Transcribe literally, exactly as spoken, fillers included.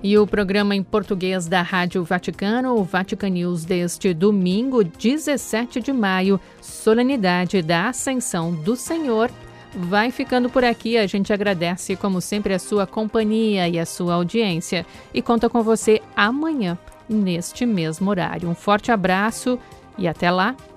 E o programa em português da Rádio Vaticano, o Vatican News deste domingo, dezessete de maio, solenidade da Ascensão do Senhor, vai ficando por aqui. A gente agradece, como sempre, a sua companhia e a sua audiência e conta com você amanhã, neste mesmo horário. Um forte abraço e até lá!